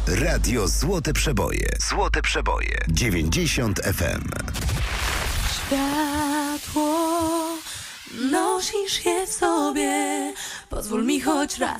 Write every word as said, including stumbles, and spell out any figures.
Radio Złote Przeboje. Złote Przeboje. dziewięćdziesiąt F M. Światło, nosisz je w sobie. Pozwól mi choć raz